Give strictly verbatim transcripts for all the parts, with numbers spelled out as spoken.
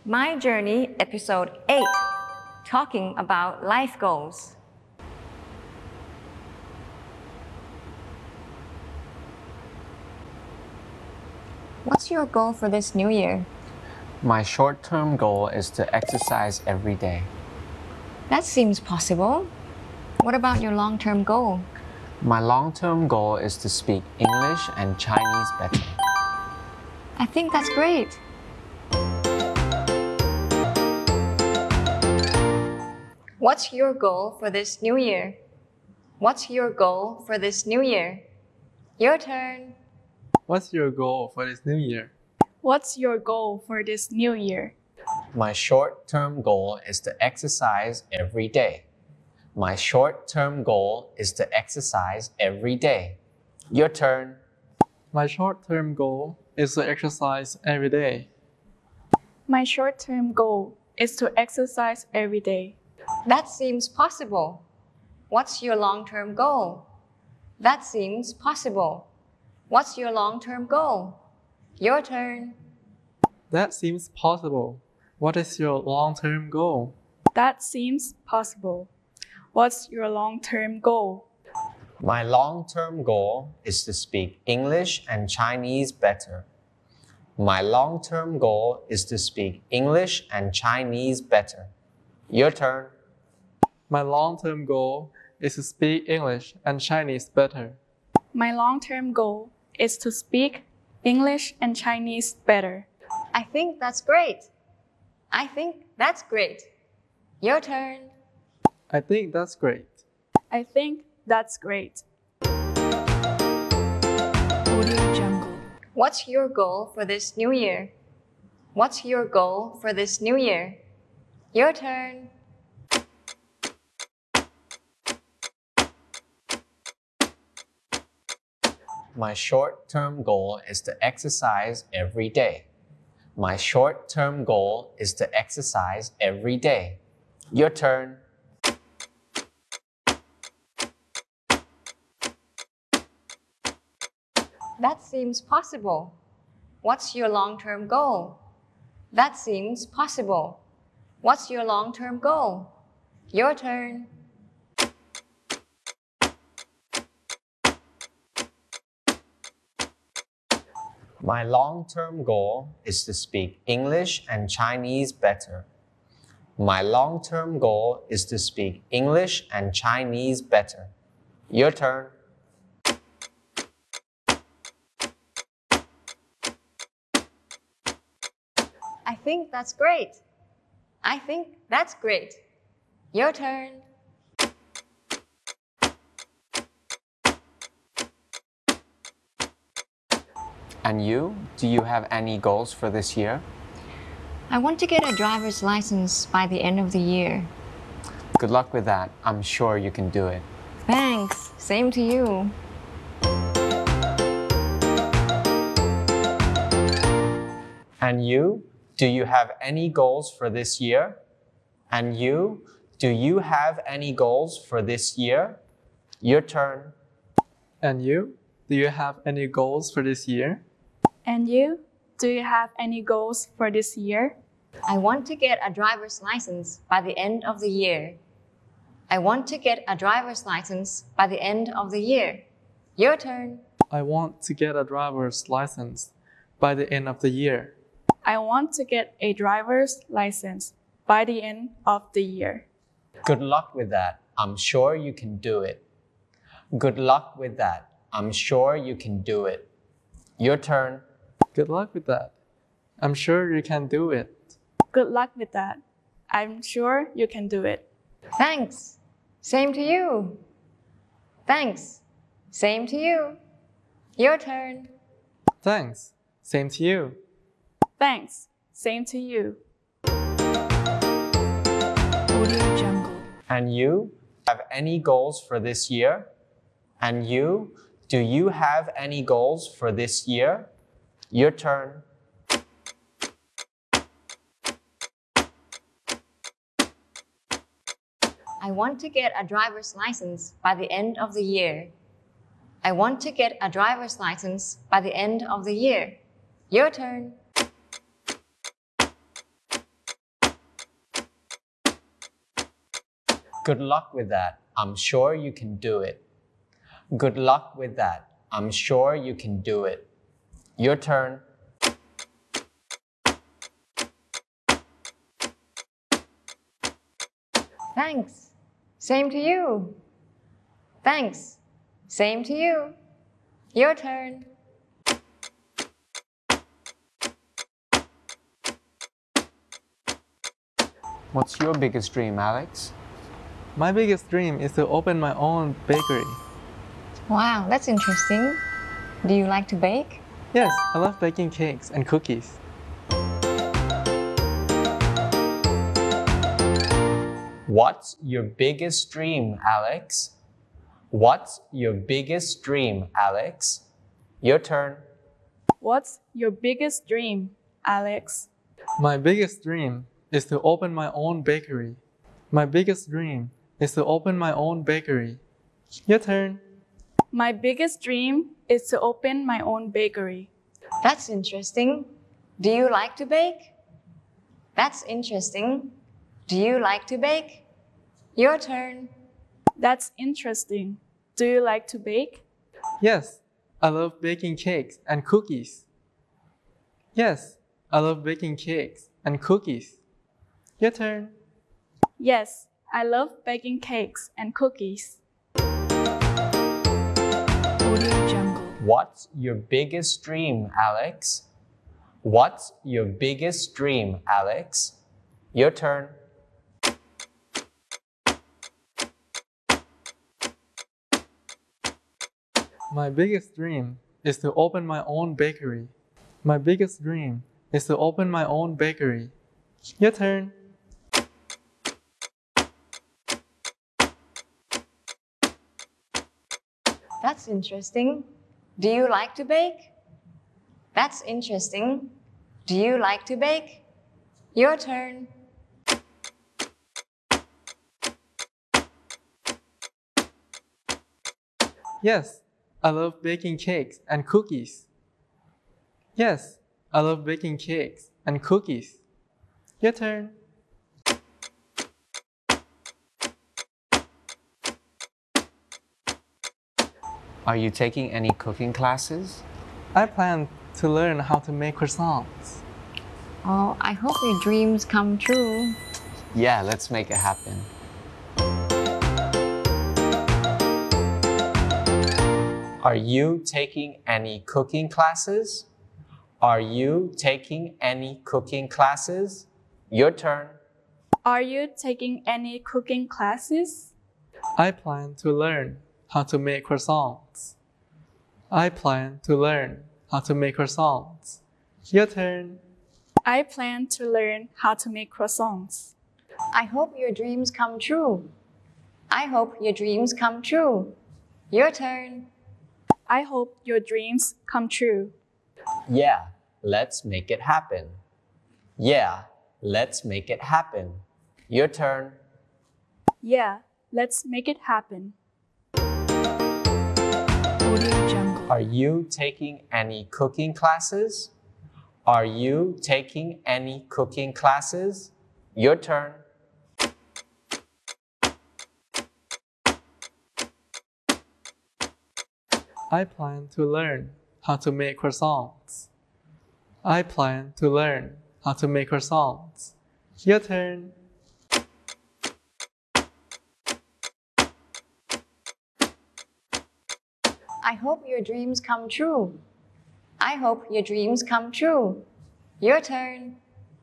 My Journey, Episode eight, talking about life goals. What's your goal for this new year? My short-term goal is to exercise every day. That seems possible. What about your long-term goal? My long-term goal is to speak English and Chinese better. I think that's great. What's your goal for this new year? What's your goal for this new year? Your turn. What's your goal for this new year? What's your goal for this new year? My short-term goal is to exercise every day. My short-term goal is to exercise every day. Your turn. My short-term goal is to exercise every day. My short-term goal is to exercise every day. That seems possible. What's your long-term goal? That seems possible. What's your long-term goal? Your turn. That seems possible. What is your long-term goal? That seems possible. What's your long-term goal? My long-term goal is to speak English and Chinese better. My long-term goal is to speak English and Chinese better. Your turn. My long-term goal is to speak English and Chinese better. My long-term goal is to speak English and Chinese better. I think that's great. I think that's great. Your turn. I think that's great. I think that's great. What's your goal for this new year? What's your goal for this new year? Your turn. My short-term goal is to exercise every day. My short-term goal is to exercise every day. Your turn. That seems possible. What's your long-term goal? That seems possible. What's your long-term goal? Your turn. My long-term goal is to speak English and Chinese better. My long-term goal is to speak English and Chinese better. Your turn. I think that's great. I think that's great. Your turn. And you? Do you have any goals for this year? I want to get a driver's license by the end of the year. Good luck with that. I'm sure you can do it. Thanks. Same to you. And you? Do you have any goals for this year? And you? Do you have any goals for this year? Your turn. And you? Do you have any goals for this year? And you? Do you have any goals for this year? I want to get a driver's license by the end of the year. I want to get a driver's license by the end of the year. Your turn. I want to get a driver's license by the end of the year. I want to get a driver's license by the end of the year. Good luck with that. I'm sure you can do it. Good luck with that. I'm sure you can do it. Your turn. Good luck with that. I'm sure you can do it. Good luck with that. I'm sure you can do it. Thanks. Same to you. Thanks. Same to you. Your turn. Thanks. Same to you. Thanks. Same to you. And you? Have any goals for this year? And you? Do you have any goals for this year? Your turn. I want to get a driver's license by the end of the year. I want to get a driver's license by the end of the year. Your turn. Good luck with that. I'm sure you can do it. Good luck with that. I'm sure you can do it. Your turn. Thanks. Same to you. Thanks. Same to you. Your turn. What's your biggest dream, Alex? My biggest dream is to open my own bakery. Wow, that's interesting. Do you like to bake? Yes, I love baking cakes and cookies. What's your biggest dream, Alex? What's your biggest dream, Alex? Your turn. What's your biggest dream, Alex? My biggest dream is to open my own bakery. My biggest dream is to open my own bakery. Your turn. My biggest dream is to open my own bakery. That's interesting. Do you like to bake? That's interesting. Do you like to bake? Your turn. That's interesting. Do you like to bake? Yes, I love baking cakes and cookies. Yes, I love baking cakes and cookies. Your turn. Yes, I love baking cakes and cookies. Audio Jungle. What's your biggest dream, Alex? What's your biggest dream, Alex? Your turn. My biggest dream is to open my own bakery. My biggest dream is to open my own bakery. Your turn. That's interesting. Do you like to bake? That's interesting. Do you like to bake? Your turn. Yes, I love baking cakes and cookies. Yes, I love baking cakes and cookies. Your turn. Are you taking any cooking classes? I plan to learn how to make croissants. Oh, I hope your dreams come true. Yeah, let's make it happen. Are you taking any cooking classes? Are you taking any cooking classes? Your turn. Are you taking any cooking classes? I plan to learn how to make croissants. I plan to learn how to make croissants. Your turn. I plan to learn how to make croissants. I hope your dreams come true. I hope your dreams come true. Your turn. I hope your dreams come true. Yeah, let's make it happen. Yeah, let's make it happen. Your turn. Yeah, let's make it happen. Audio Jungle. Are you taking any cooking classes? Are you taking any cooking classes? Your turn. I plan to learn how to make croissants. I plan to learn how to make croissants. Your turn. I hope your dreams come true. I hope your dreams come true. Your turn.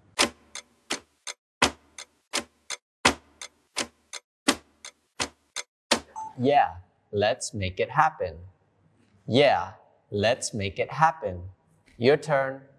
Yeah, let's make it happen. Yeah, let's make it happen. Your turn.